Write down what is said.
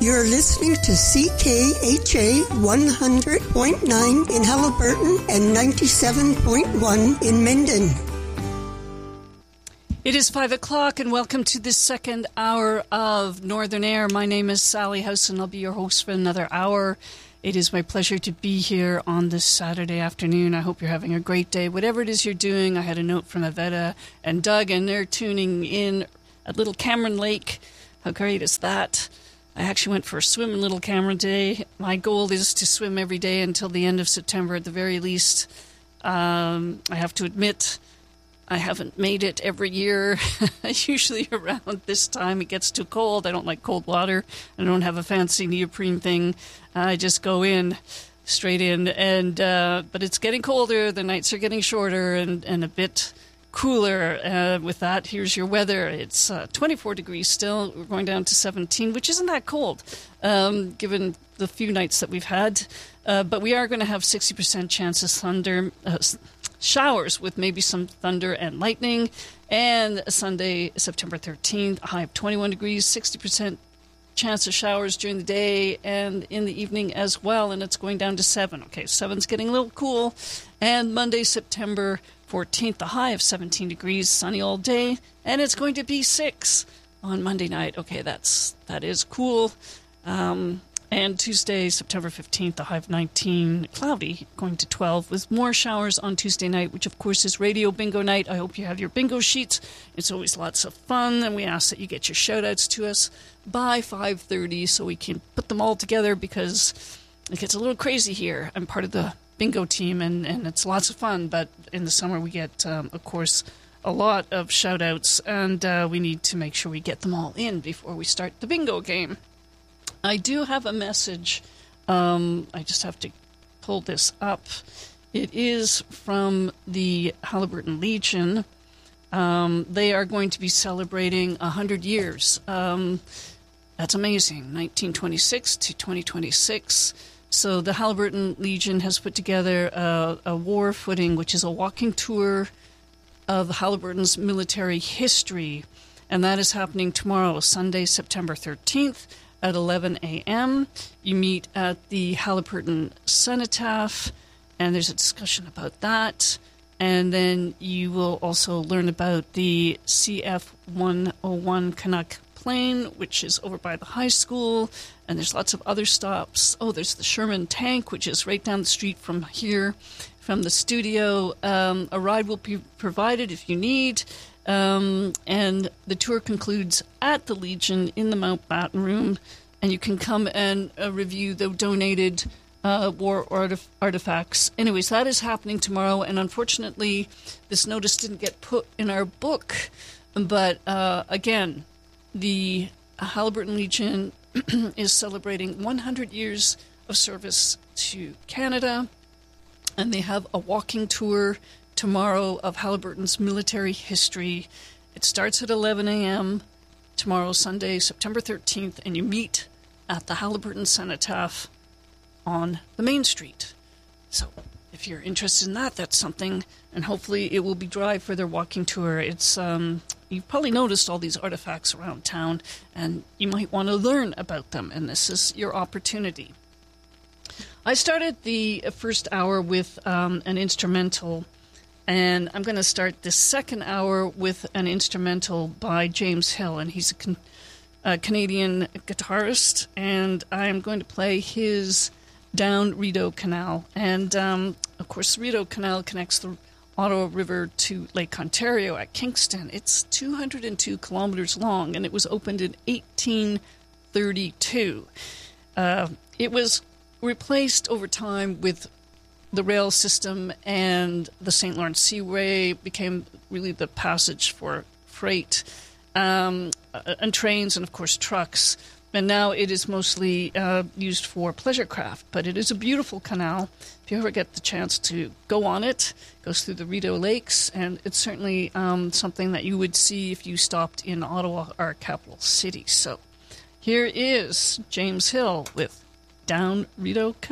You're listening to CKHA 100.9 in Haliburton and 97.1 in Minden. It is 5 o'clock, and welcome to this second hour of Northern Air. My name is Sally House, and I'll be your host for another hour. It is my pleasure to be here on this Saturday afternoon. I hope you're having a great day. Whatever it is you're doing, I had a note from Avetta and Doug, and they're tuning in at Little Cameron Lake. How great is that? I actually went for a swim in Little Cameron today. My goal is to swim every day until the end of September at the very least. I have to admit, I haven't made it every year. Usually around this time it gets too cold. I don't like cold water. I don't have a fancy neoprene thing. I just go in, straight in. But it's getting colder. The nights are getting shorter and a bit cooler. With that, here's your weather. It's 24 degrees still. We're going down to 17, which isn't that cold, given the few nights that we've had. But we are going to have 60% chance of thunder, showers with maybe some thunder and lightning. And Sunday, September 13th, a high of 21 degrees, 60% chance of showers during the day and in the evening as well. And it's going down to 7. Okay, 7's getting a little cool. And Monday, September 14th, a high of 17 degrees, sunny all day. And it's going to be 6 on Monday night. Okay, that is cool. And Tuesday, September 15th, a high of 19, cloudy, going to 12, with more showers on Tuesday night, which, of course, is Radio Bingo Night. I hope you have your bingo sheets. It's always lots of fun, and we ask that you get your shout-outs to us by 5:30 so we can put them all together, because it gets a little crazy here. I'm part of the bingo team, and it's lots of fun, but in the summer we get, of course, a lot of shout-outs, and we need to make sure we get them all in before we start the bingo game. I do have a message. I just have to pull this up. It is from the Haliburton Legion. They are going to be celebrating 100 years. That's amazing. 1926 to 2026. So the Haliburton Legion has put together a war footing, which is a walking tour of Haliburton's military history. And that is happening tomorrow, Sunday, September 13th. At 11 a.m. You meet at the Haliburton Cenotaph, and there's a discussion about that. And then you will also learn about the CF-101 Canuck plane, which is over by the high school. And there's lots of other stops. Oh, there's the Sherman tank, which is right down the street from here, from the studio. A ride will be provided if you need. And the tour concludes at the Legion in the Mountbatten Room, and you can come and review the donated war artifacts. Anyways, that is happening tomorrow, and unfortunately, this notice didn't get put in our book. But again, the Haliburton Legion is celebrating 100 years of service to Canada, and they have a walking tour tomorrow of Haliburton's military history. It starts at 11 a.m. tomorrow, Sunday, September 13th, and you meet at the Haliburton Cenotaph on the main street. So if you're interested in that, that's something, and hopefully it will be dry for their walking tour. It's you've probably noticed all these artifacts around town, and you might want to learn about them, and this is your opportunity. I started the first hour with an instrumental, and I'm going to start the second hour with an instrumental by James Hill, and he's a Canadian guitarist, and I'm going to play his Down Rideau Canal. And, of course, the Rideau Canal connects the Ottawa River to Lake Ontario at Kingston. It's 202 kilometers long, and it was opened in 1832. It was replaced over time with the rail system, and the St. Lawrence Seaway became really the passage for freight and trains and, of course, trucks. And now it is mostly used for pleasure craft, but it is a beautiful canal. If you ever get the chance to go on it, it goes through the Rideau Lakes, and it's certainly something that you would see if you stopped in Ottawa, our capital city. So here is James Hill with Down Rideau Canal.